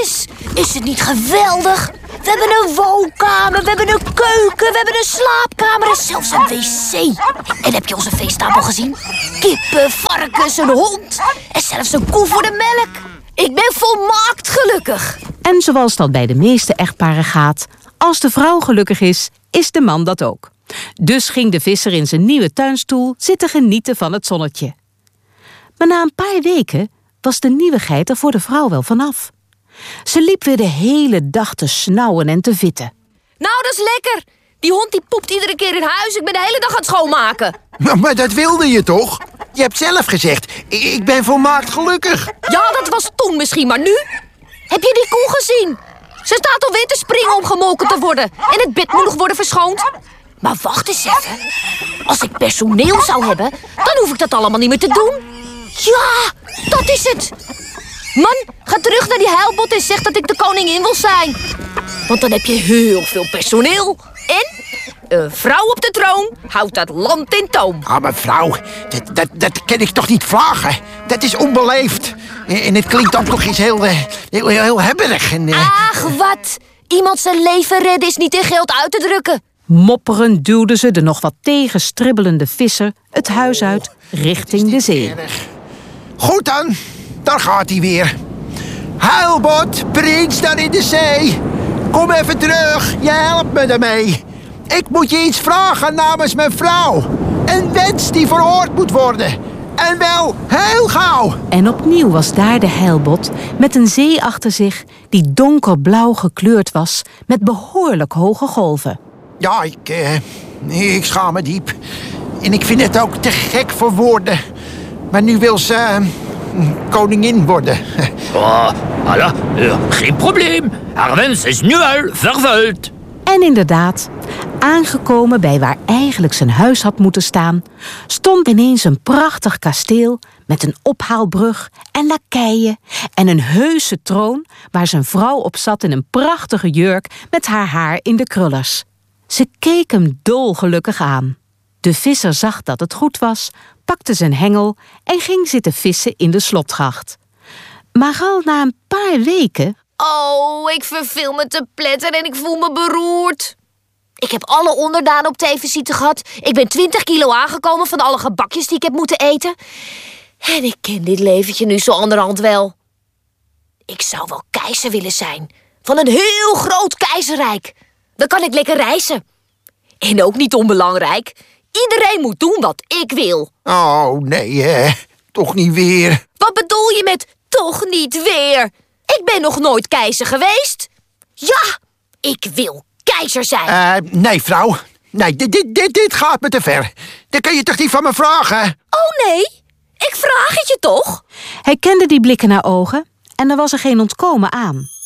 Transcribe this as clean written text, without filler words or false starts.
Varkens! Is het niet geweldig? We hebben een woonkamer, we hebben een keuken, we hebben een slaapkamer en zelfs een wc. En heb je onze feesttafel gezien? Kippen, varkens, een hond en zelfs een koe voor de melk. Ik ben volmaakt gelukkig. En zoals dat bij de meeste echtparen gaat, als de vrouw gelukkig is de man dat ook. Dus ging de visser in zijn nieuwe tuinstoel zitten genieten van het zonnetje. Maar na een paar weken was de nieuwigheid er voor de vrouw wel vanaf. Ze liep weer de hele dag te snauwen en te vitten. Nou, dat is lekker. Die hond die poept iedere keer in huis. Ik ben de hele dag aan het schoonmaken. Maar dat wilde je toch? Je hebt zelf gezegd, ik ben volmaakt gelukkig. Ja, dat was toen misschien, maar nu? Heb je die koe gezien? Ze staat alweer te springen om gemolken te worden. En het bed moet nog worden verschoond. Maar wacht eens even. Als ik personeel zou hebben, dan hoef ik dat allemaal niet meer te doen. Ja, dat is het. Man, ga terug naar die huilbot en zeg dat ik de koningin wil zijn. Want dan heb je heel veel personeel. En een vrouw op de troon houdt dat land in toom. Ah, mevrouw, dat kan ik toch niet vragen? Dat is onbeleefd. En het klinkt ook nog eens heel hebberig. Ach, wat. Iemand zijn leven redden is niet in geld uit te drukken. Mopperend duwde ze de nog wat tegenstribbelende visser het huis uit richting de zee. Goed dan, daar gaat hij weer. Huilbot, prins daar in de zee. Kom even terug, je helpt me ermee. Ik moet je iets vragen namens mijn vrouw. Een wens die verhoord moet worden. En wel heel gauw. En opnieuw was daar de heilbot met een zee achter zich die donkerblauw gekleurd was met behoorlijk hoge golven. Ja, ik schaam me diep. En ik vind het ook te gek voor woorden. Maar nu wil ze koningin worden. Oh, voilà, geen probleem. Haar wens is nu al vervuld. En inderdaad, aangekomen bij waar eigenlijk zijn huis had moeten staan, stond ineens een prachtig kasteel met een ophaalbrug en lakeien en een heuse troon waar zijn vrouw op zat in een prachtige jurk met haar haar in de krullers. Ze keek hem dolgelukkig aan. De visser zag dat het goed was, pakte zijn hengel en ging zitten vissen in de slotgracht. Maar al na een paar weken... Oh, ik verveel me te pletter en ik voel me beroerd. Ik heb alle onderdanen op tv-visite gehad. Ik ben 20 kilo aangekomen van alle gebakjes die ik heb moeten eten. En ik ken dit leventje nu zo onderhand wel. Ik zou wel keizer willen zijn. Van een heel groot keizerrijk. Dan kan ik lekker reizen. En ook niet onbelangrijk. Iedereen moet doen wat ik wil. Oh, nee, toch niet weer. Wat bedoel je met toch niet weer? Ik ben nog nooit keizer geweest. Ja, ik wil keizer zijn. Nee, vrouw. Nee, dit gaat me te ver. Dat kun je toch niet van me vragen? Oh nee, ik vraag het je toch? Hij kende die blikken naar ogen en er was er geen ontkomen aan.